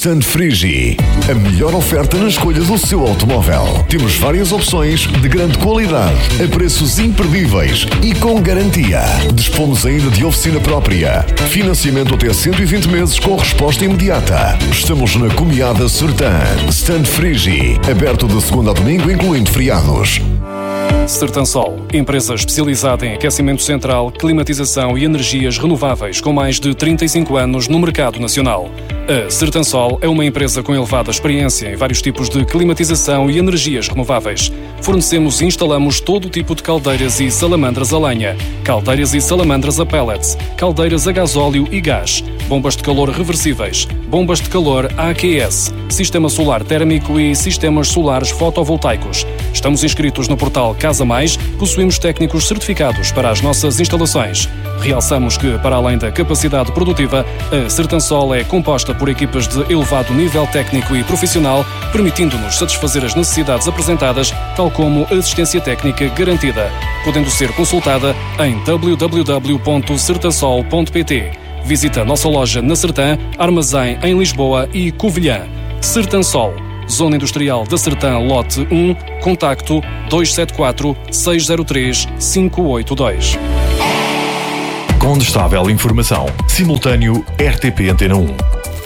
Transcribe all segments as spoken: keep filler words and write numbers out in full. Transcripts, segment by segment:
Stand Frigi, a melhor oferta na escolha do seu automóvel. Temos várias opções de grande qualidade, a preços imperdíveis e com garantia. Dispomos ainda de oficina própria. Financiamento até cento e vinte meses com resposta imediata. Estamos na Comiada Sertã. Stand Frigi, aberto de segunda a domingo, incluindo feriados. Sertansol, empresa especializada em aquecimento central, climatização e energias renováveis com mais de trinta e cinco anos no mercado nacional. A Sertansol é uma empresa com elevada experiência em vários tipos de climatização e energias renováveis. Fornecemos e instalamos todo tipo de caldeiras e salamandras a lenha, caldeiras e salamandras a pellets, caldeiras a gasóleo e gás, bombas de calor reversíveis, bombas de calor A Q S, sistema solar térmico e sistemas solares fotovoltaicos. Estamos inscritos no portal Casa Mais, possuímos técnicos certificados para as nossas instalações. Realçamos que, para além da capacidade produtiva, a Sertansol é composta por equipas de elevado nível técnico e profissional, permitindo-nos satisfazer as necessidades apresentadas, tal como assistência técnica garantida, podendo ser consultada em w w w ponto sertansol ponto p t. Visita a nossa loja na Sertã, armazém em Lisboa e Covilhã. Sertansol, Zona Industrial da Sertã, lote um, contacto dois sete quatro, seis zero três, cinco oito dois. Condestável Informação. Simultâneo R T P Antena um.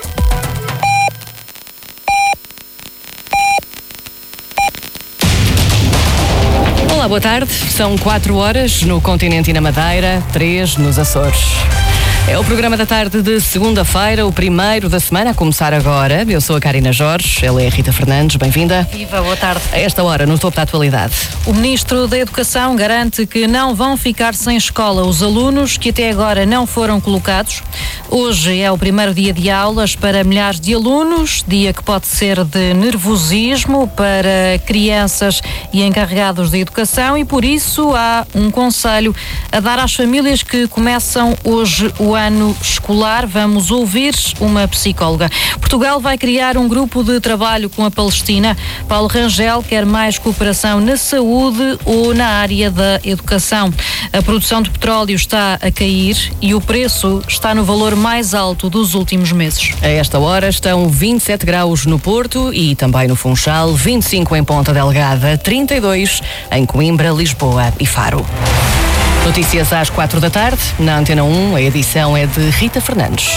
Olá, boa tarde. São quatro horas no continente e na Madeira, três nos Açores. É o programa da tarde de segunda-feira, o primeiro da semana, a começar agora. Eu sou a Karina Jorge, ela é a Rita Fernandes, bem-vinda. Viva, boa tarde. A esta hora, no topo da atualidade. O Ministro da Educação garante que não vão ficar sem escola os alunos que até agora não foram colocados. Hoje é o primeiro dia de aulas para milhares de alunos, dia que pode ser de nervosismo para crianças e encarregados de educação, e por isso há um conselho a dar às famílias que começam hoje o ano escolar. Vamos ouvir uma psicóloga. Portugal vai criar um grupo de trabalho com a Palestina. Paulo Rangel quer mais cooperação na saúde ou na área da educação. A produção de petróleo está a cair e o preço está no valor mais alto dos últimos meses. A esta hora estão vinte e sete graus no Porto e também no Funchal, vinte e cinco em Ponta Delgada, trinta e dois em Coimbra, Lisboa e Faro. Notícias às quatro da tarde, na Antena um, a edição é de Rita Fernandes.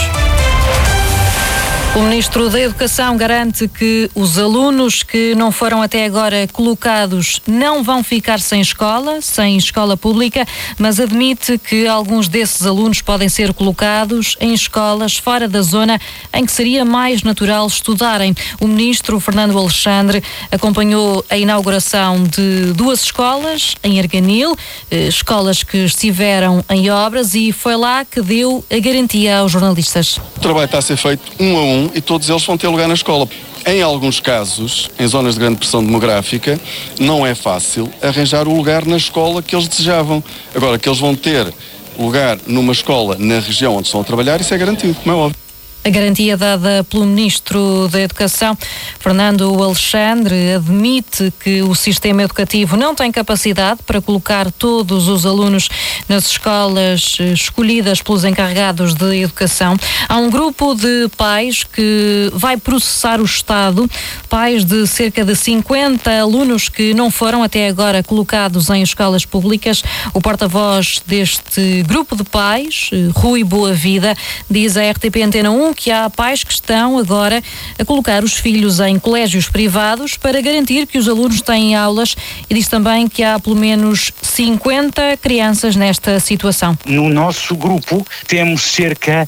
O Ministro da Educação garante que os alunos que não foram até agora colocados não vão ficar sem escola, sem escola pública, mas admite que alguns desses alunos podem ser colocados em escolas fora da zona em que seria mais natural estudarem. O Ministro Fernando Alexandre acompanhou a inauguração de duas escolas em Arganil, escolas que estiveram em obras, e foi lá que deu a garantia aos jornalistas. O trabalho está a ser feito um a um e todos eles vão ter lugar na escola. Em alguns casos, em zonas de grande pressão demográfica, não é fácil arranjar o lugar na escola que eles desejavam. Agora, que eles vão ter lugar numa escola na região onde estão a trabalhar, isso é garantido, como é óbvio. A garantia dada pelo Ministro da Educação, Fernando Alexandre, admite que o sistema educativo não tem capacidade para colocar todos os alunos nas escolas escolhidas pelos encarregados de educação. Há um grupo de pais que vai processar o Estado, pais de cerca de cinquenta alunos que não foram até agora colocados em escolas públicas. O porta-voz deste grupo de pais, Rui Boavida, diz à R T P Antena um que há pais que estão agora a colocar os filhos em colégios privados para garantir que os alunos têm aulas, e diz também que há pelo menos cinquenta crianças nesta situação. No nosso grupo temos cerca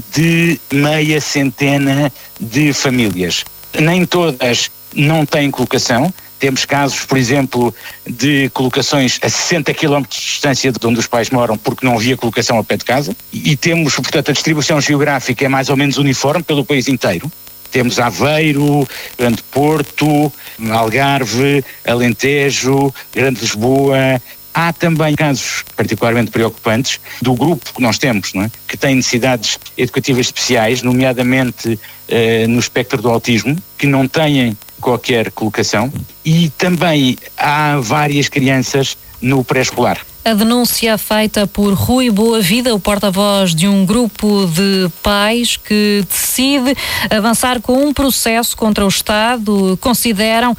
de meia centena de famílias. Nem todas não têm colocação. Temos casos, por exemplo, de colocações a sessenta quilómetros de distância de onde os pais moram porque não havia colocação ao pé de casa. E temos, portanto, a distribuição geográfica é mais ou menos uniforme pelo país inteiro. Temos Aveiro, Grande Porto, Algarve, Alentejo, Grande Lisboa. Há também casos particularmente preocupantes do grupo que nós temos, não é? Que tem necessidades educativas especiais, nomeadamente eh, no espectro do autismo, que não têm qualquer colocação, e também há várias crianças no pré-escolar. A denúncia feita por Rui Boavida, o porta-voz de um grupo de pais que decide avançar com um processo contra o Estado, consideram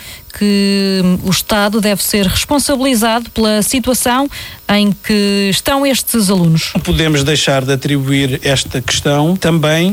que o Estado deve ser responsabilizado pela situação em que estão estes alunos. Não podemos deixar de atribuir esta questão também.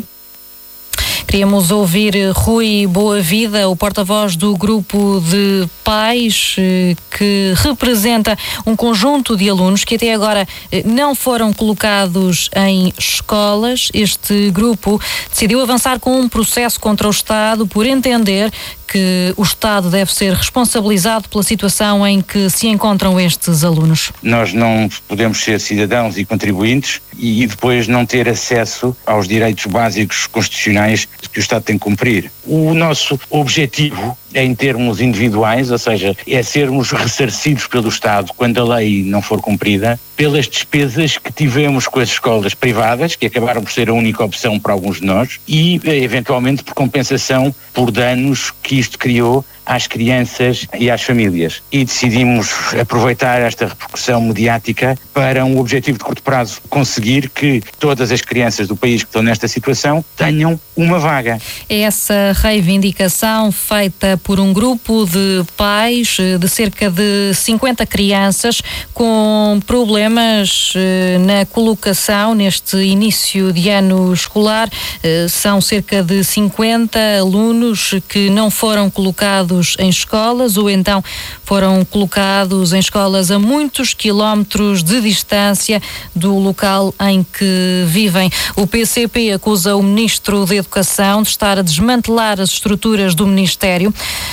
Queríamos ouvir Rui Boavida, o porta-voz do grupo de pais que representa um conjunto de alunos que até agora não foram colocados em escolas. Este grupo decidiu avançar com um processo contra o Estado por entender que o Estado deve ser responsabilizado pela situação em que se encontram estes alunos. Nós não podemos ser cidadãos e contribuintes e depois não ter acesso aos direitos básicos constitucionais que o Estado tem que cumprir. O nosso objetivo é em termos individuais, ou seja, é sermos ressarcidos pelo Estado quando a lei não for cumprida, pelas despesas que tivemos com as escolas privadas, que acabaram por ser a única opção para alguns de nós, e eventualmente por compensação por danos que isto criou às crianças e às famílias. E decidimos aproveitar esta repercussão mediática para um objetivo de curto prazo, conseguir que todas as crianças do país que estão nesta situação tenham uma vaga. É essa reivindicação feita por um grupo de pais de cerca de cinquenta crianças com problemas na colocação neste início de ano escolar. São cerca de cinquenta alunos que não foram colocados em escolas ou então foram colocados em escolas a muitos quilómetros de distância do local em que vivem. O P C P acusa o Ministro da Educação de estar a desmantelar as estruturas do Ministério.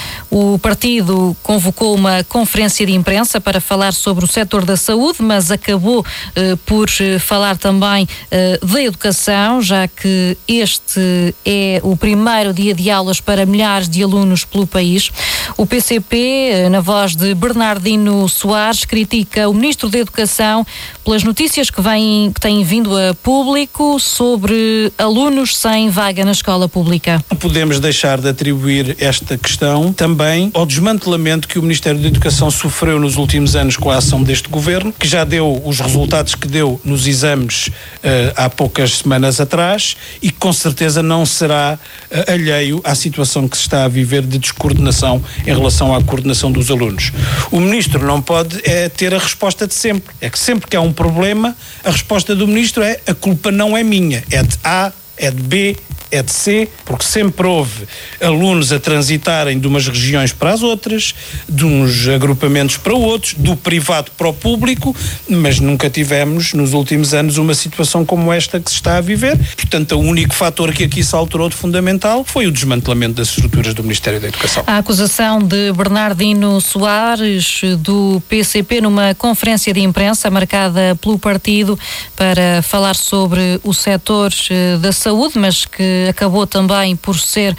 O partido convocou uma conferência de imprensa para falar sobre o setor da saúde, mas acabou eh, por falar também eh, da educação, já que este é o primeiro dia de aulas para milhares de alunos pelo país. O P C P, na voz de Bernardino Soares, critica o Ministro da Educação pelas notícias que, vêm, que têm vindo a público sobre alunos sem vaga na escola pública. Não podemos deixar de atribuir esta questão também ao desmantelamento que o Ministério da Educação sofreu nos últimos anos com a ação deste governo, que já deu os resultados que deu nos exames uh, há poucas semanas atrás e que com certeza não será uh, alheio à situação que se está a viver de descoordenação em relação à coordenação dos alunos. O Ministro não pode é, ter a resposta de sempre. É que sempre que há um problema, a resposta do Ministro é: a culpa não é minha, é de A, é de B, é de C, porque sempre houve alunos a transitarem de umas regiões para as outras, de uns agrupamentos para outros, do privado para o público, mas nunca tivemos nos últimos anos uma situação como esta que se está a viver. Portanto, o único fator que aqui se alterou de fundamental foi o desmantelamento das estruturas do Ministério da Educação. A acusação de Bernardino Soares, do P C P, numa conferência de imprensa marcada pelo partido para falar sobre o setor da saúde, mas que acabou também por ser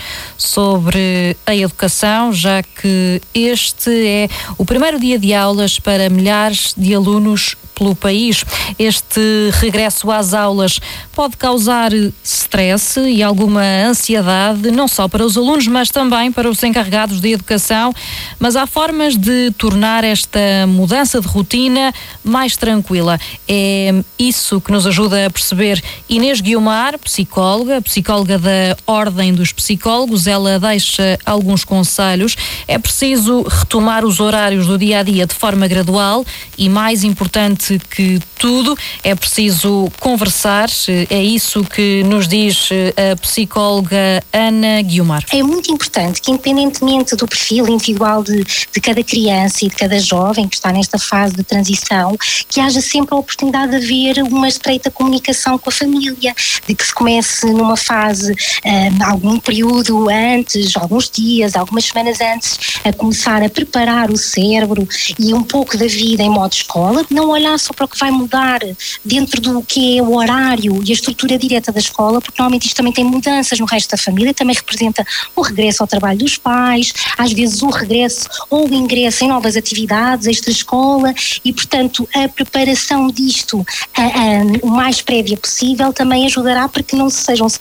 sobre a educação, já que este é o primeiro dia de aulas para milhares de alunos pelo país. Este regresso às aulas pode causar stress e alguma ansiedade, não só para os alunos, mas também para os encarregados de educação. Mas há formas de tornar esta mudança de rotina mais tranquila. É isso que nos ajuda a perceber Inês Guiomar, psicóloga, psicóloga da Ordem dos Psicólogos. Ela deixa alguns conselhos. É preciso retomar os horários do dia-a-dia de forma gradual e, mais importante que tudo, é preciso conversar. É isso que nos diz a psicóloga Ana Guiomar. É muito importante que, independentemente do perfil individual de, de cada criança e de cada jovem que está nesta fase de transição, que haja sempre a oportunidade de haver uma estreita comunicação com a família, de que se comece numa fase, um, algum período antes, alguns dias, algumas semanas antes, a começar a preparar o cérebro e um pouco da vida em modo escola, não olhar só para o que vai mudar dentro do que é o horário e a estrutura direta da escola, porque normalmente isto também tem mudanças no resto da família, também representa o regresso ao trabalho dos pais, às vezes o regresso ou o ingresso em novas atividades extra-escola e, portanto, a preparação disto a, a, o mais prévia possível também ajudará para que não sejam sentidas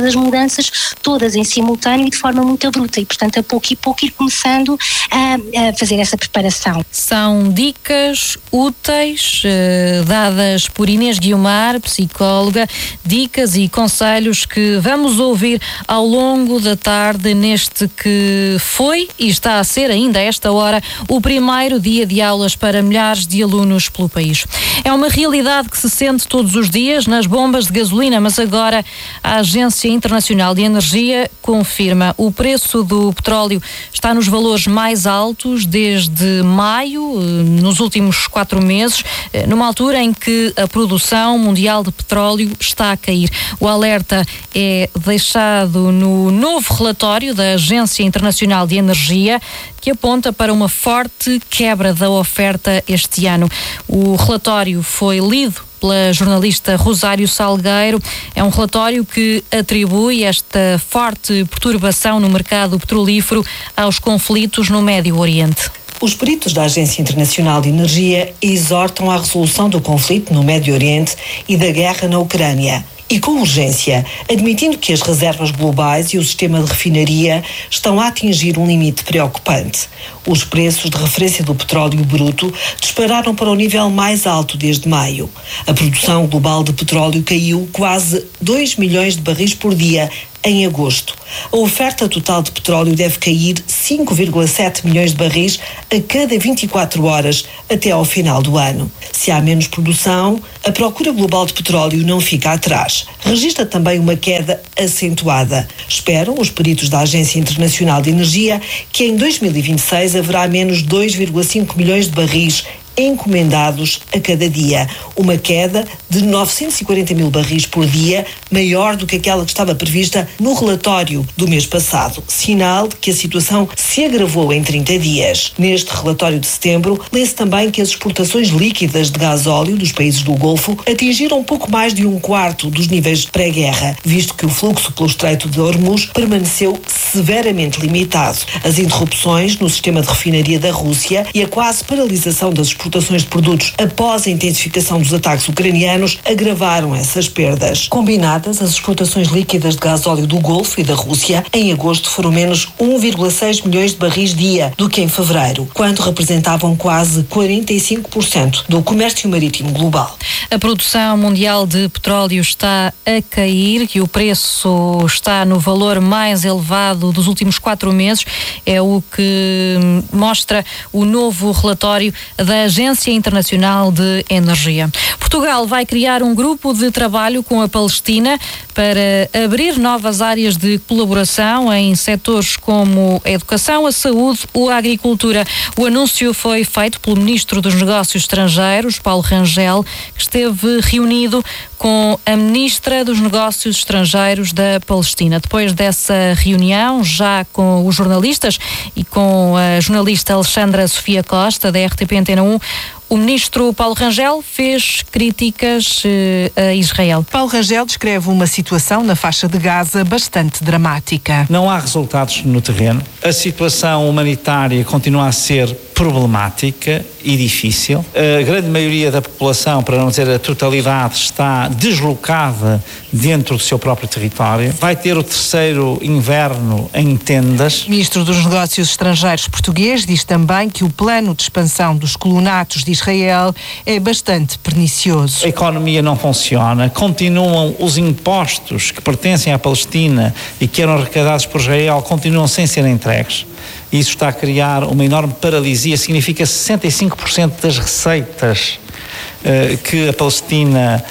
as mudanças todas em simultâneo e de forma muito abrupta e, portanto, a pouco e pouco ir começando a, a fazer essa preparação. São dicas úteis eh, dadas por Inês Guiomar, psicóloga, dicas e conselhos que vamos ouvir ao longo da tarde neste que foi e está a ser ainda a esta hora o primeiro dia de aulas para milhares de alunos pelo país. É uma realidade que se sente todos os dias nas bombas de gasolina, mas agora a Agência Internacional de Energia confirma o preço do petróleo está nos valores mais altos desde maio, nos últimos quatro meses, numa altura em que a produção mundial de petróleo está a cair. O alerta é deixado no novo relatório da Agência Internacional de Energia, que aponta para uma forte quebra da oferta este ano. O relatório foi lido pela jornalista Rosário Salgueiro. É um relatório que atribui esta forte perturbação no mercado petrolífero aos conflitos no Médio Oriente. Os peritos da Agência Internacional de Energia exortam à resolução do conflito no Médio Oriente e da guerra na Ucrânia. E com urgência, admitindo que as reservas globais e o sistema de refinaria estão a atingir um limite preocupante. Os preços de referência do petróleo bruto dispararam para o nível mais alto desde maio. A produção global de petróleo caiu quase dois milhões de barris por dia em agosto. A oferta total de petróleo deve cair cinco vírgula sete milhões de barris a cada vinte e quatro horas até ao final do ano. Se há menos produção, a procura global de petróleo não fica atrás. Registra também uma queda acentuada. Esperam os peritos da Agência Internacional de Energia que em dois mil e vinte e seis haverá menos dois vírgula cinco milhões de barris encomendados a cada dia, uma queda de novecentos e quarenta mil barris por dia, maior do que aquela que estava prevista no relatório do mês passado, sinal de que a situação se agravou em trinta dias. Neste relatório de setembro, lê-se também que as exportações líquidas de gasóleo dos países do Golfo atingiram um pouco mais de um quarto dos níveis pré-guerra, visto que o fluxo pelo Estreito de Hormuz permaneceu severamente limitado. As interrupções no sistema de refinaria da Rússia e a quase paralisação das exportações exportações de produtos após a intensificação dos ataques ucranianos agravaram essas perdas. Combinadas, as exportações líquidas de gasóleo do Golfo e da Rússia em agosto foram menos um vírgula seis milhões de barris dia do que em fevereiro, quando representavam quase quarenta e cinco por cento do comércio marítimo global. A produção mundial de petróleo está a cair e o preço está no valor mais elevado dos últimos quatro meses. É o que mostra o novo relatório da Agência Internacional de Energia. Portugal vai criar um grupo de trabalho com a Palestina para abrir novas áreas de colaboração em setores como a educação, a saúde ou a agricultura. O anúncio foi feito pelo Ministro dos Negócios Estrangeiros, Paulo Rangel, que esteve reunido com a Ministra dos Negócios Estrangeiros da Palestina. Depois dessa reunião, já com os jornalistas e com a jornalista Alexandra Sofia Costa, da R T P Antena um, o ministro Paulo Rangel fez críticas eh, a Israel. Paulo Rangel descreve uma situação na faixa de Gaza bastante dramática. Não há resultados no terreno. A situação humanitária continua a ser problemática e difícil. A grande maioria da população, para não dizer a totalidade, está deslocada dentro do seu próprio território. Vai ter o terceiro inverno em tendas. O ministro dos Negócios Estrangeiros português diz também que o plano de expansão dos colonatos de Israel é bastante pernicioso. A economia não funciona, continuam os impostos que pertencem à Palestina e que eram arrecadados por Israel, continuam sem serem entregues. Isso está a criar uma enorme paralisia, significa sessenta e cinco por cento das receitas uh, que a Palestina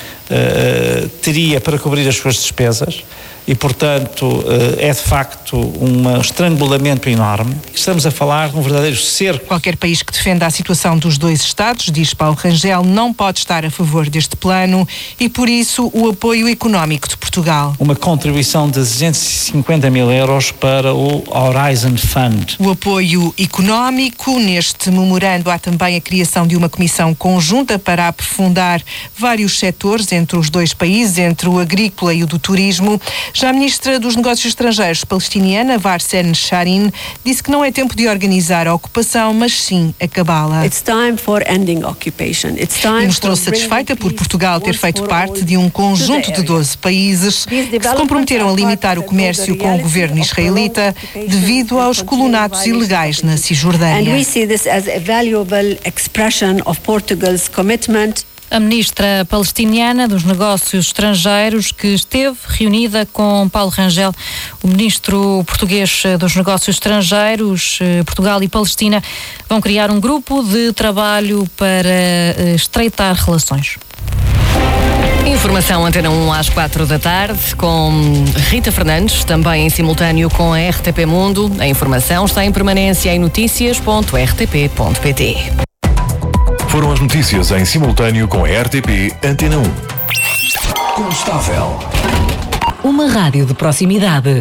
uh, teria para cobrir as suas despesas. E, portanto, uh, é de facto um estrangulamento enorme. Estamos a falar de um verdadeiro cerco. Qualquer país que defenda a situação dos dois Estados, diz Paulo Rangel, não pode estar a favor deste plano e, por isso, o apoio económico de Portugal. Uma contribuição de duzentos e cinquenta mil euros para o Horizon Fund. O apoio económico, neste memorando há também a criação de uma comissão conjunta para aprofundar vários setores entre os dois países, entre o agrícola e o do turismo. Já a ministra dos Negócios Estrangeiros palestiniana, Varsen Sharin, disse que não é tempo de organizar a ocupação, mas sim acabá-la. It's time for ending occupation. It's time e mostrou-se satisfeita por Portugal ter feito parte de um conjunto de doze países que se comprometeram a limitar o comércio com o governo israelita devido aos colonatos ilegais na Cisjordânia. And we see this as a valuable expression of Portugal's commitment. A ministra palestiniana dos Negócios Estrangeiros, que esteve reunida com Paulo Rangel, o ministro português dos Negócios Estrangeiros. Portugal e Palestina vão criar um grupo de trabalho para estreitar relações. Informação Antena um às quatro da tarde com Rita Fernandes, também em simultâneo com a R T P Mundo. A informação está em permanência em notícias ponto r t p ponto p t. Foram as notícias em simultâneo com a R T P Antena um. Constável. Uma rádio de proximidade.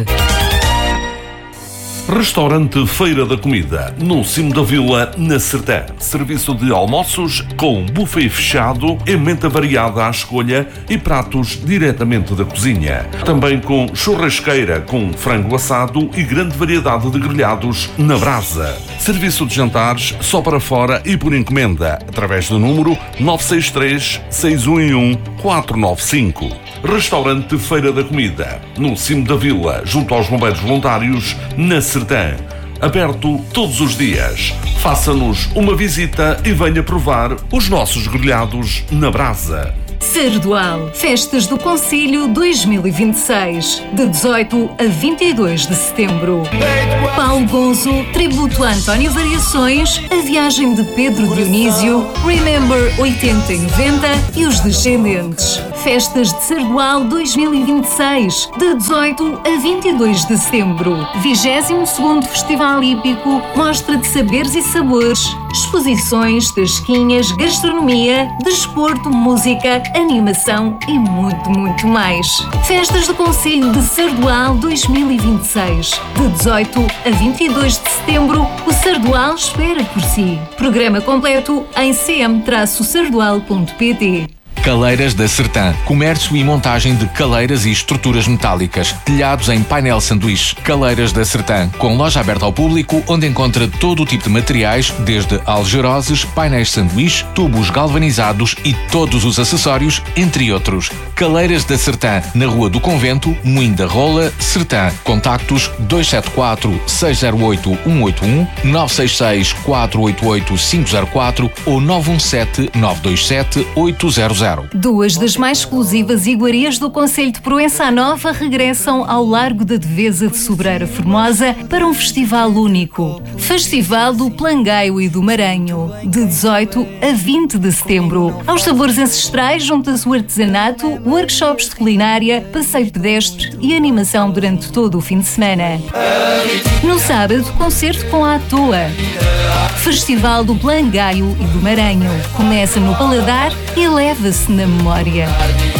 Restaurante Feira da Comida, no cimo da vila, na Sertã. Serviço de almoços com buffet fechado, emenda variada à escolha e pratos diretamente da cozinha. Também com churrasqueira com frango assado e grande variedade de grelhados na brasa. Serviço de jantares só para fora e por encomenda, através do número nove seis três, seis um um, quatro nove cinco. Restaurante Feira da Comida, no cimo da vila, junto aos bombeiros voluntários, na Sertã. Aberto todos os dias. Faça-nos uma visita e venha provar os nossos grelhados na brasa. Sardual, Festas do Concelho dois mil e vinte e seis, de dezoito a vinte e dois de setembro. Paulo Gonzo, tributo a António Variações, a viagem de Pedro Dionísio, Remember oitenta e noventa e os Descendentes. Festas de Sardual dois mil e vinte e seis, de dezoito a vinte e dois de setembro. vigésimo segundo Festival Hípico, mostra de saberes e sabores, exposições, tasquinhas, gastronomia, desporto, música, animação e muito, muito mais. Festas do Concelho de Sardual dois mil e vinte e seis. De dezoito a vinte e dois de setembro, o Sardual espera por si. Programa completo em c m traço sardual ponto p t. Caleiras da Sertã. Comércio e montagem de caleiras e estruturas metálicas. Telhados em painel sanduíche. Caleiras da Sertã. Com loja aberta ao público, onde encontra todo o tipo de materiais, desde algeroses, painéis sanduíche, tubos galvanizados e todos os acessórios, entre outros. Caleiras da Sertã. Na Rua do Convento, Moinho da Rola, Sertã. Contactos dois sete quatro, seis zero oito, um oito um, nove seis seis, quatro oito oito, cinco zero quatro ou nove um sete, nove dois sete, oito zero zero. Duas das mais exclusivas iguarias do Concelho de Proença Nova regressam ao Largo da Devesa de Sobreira Formosa para um festival único. Festival do Plangaio e do Maranho, de dezoito a vinte de setembro. Aos sabores ancestrais junta-se o artesanato, workshops de culinária, passeio pedestre e animação durante todo o fim de semana. No sábado, concerto com a Toa. Festival do Plangaio e do Maranho. Começa no paladar e leva-se na memória.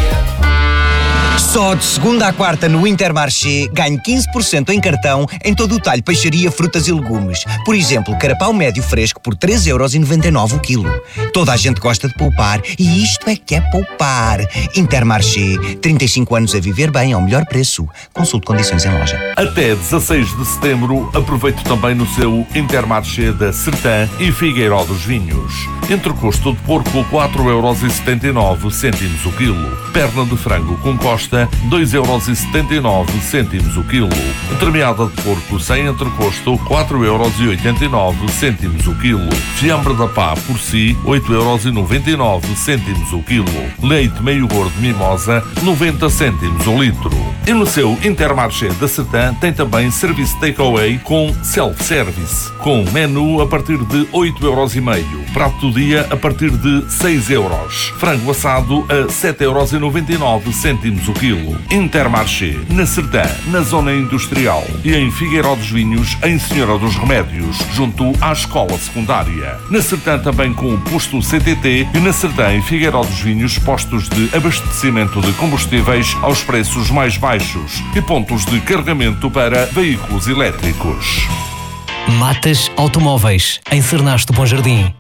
Só de segunda à quarta no Intermarché ganho quinze por cento em cartão em todo o talho peixaria, frutas e legumes. Por exemplo, carapau médio fresco por três euros e noventa e nove o quilo. Toda a gente gosta de poupar e isto é que é poupar. Intermarché, trinta e cinco anos a viver bem ao melhor preço. Consulte condições em loja. Até dezasseis de setembro, aproveite também no seu Intermarché da Sertã e Figueiró dos Vinhos. Entrecosto de porco, quatro euros e setenta e nove cêntimos o quilo. Perna de frango com costa, dois euros e setenta e nove cêntimos o quilo. Entremeada de porco sem entrecosto, quatro euros e oitenta e nove cêntimos o quilo. Fiambre da pá por si, oito euros e noventa e nove cêntimos o quilo. Leite meio gordo mimosa, noventa cêntimos o litro. E no seu Intermarché da Sertã tem também serviço takeaway com self-service, com menu a partir de oito euros e meio. Prato do dia a partir de seis euros. Frango assado a sete euros e noventa e nove cêntimos o quilo. Intermarché, na Sertã, na zona industrial e em Figueiró dos Vinhos, em Senhora dos Remédios, junto à escola secundária. Na Sertã também com o posto C T T e na Sertã e Figueiró dos Vinhos, postos de abastecimento de combustíveis aos preços mais baixos e pontos de carregamento para veículos elétricos. Matas Automóveis, em Cernaste do Bom Jardim.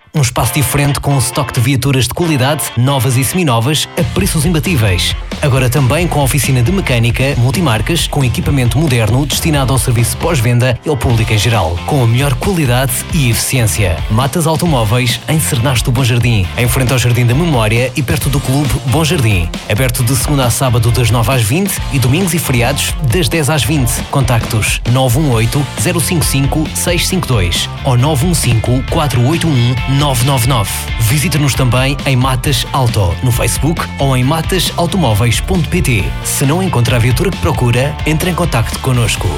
Um espaço diferente com um estoque de viaturas de qualidade, novas e seminovas, a preços imbatíveis. Agora também com a oficina de mecânica, multimarcas, com equipamento moderno destinado ao serviço pós-venda e ao público em geral, com a melhor qualidade e eficiência. Matas Automóveis, em Cernache do Bom Jardim, em frente ao Jardim da Memória e perto do Clube Bom Jardim. Aberto de segunda a sábado das nove às vinte e domingos e feriados das dez às vinte. Contactos nove um oito, zero cinco cinco, seis cinco dois ou nove um cinco, quatro oito um, nove nove nove. Visite-nos também em Matas Auto, no Facebook ou em matas automóveis ponto pt. Se não encontra a viatura que procura, entre em contacto connosco.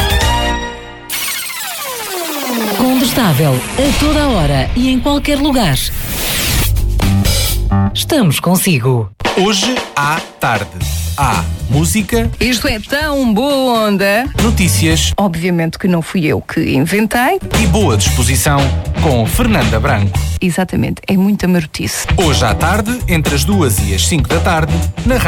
Condestável, a toda a hora e em qualquer lugar. Estamos consigo. Hoje à tarde. Há música. Isto é tão boa onda. Notícias. Obviamente que não fui eu que inventei. E boa disposição com Fernanda Branco. Exatamente, é muita marotice. Hoje à tarde, entre as duas e as cinco da tarde, na rádio.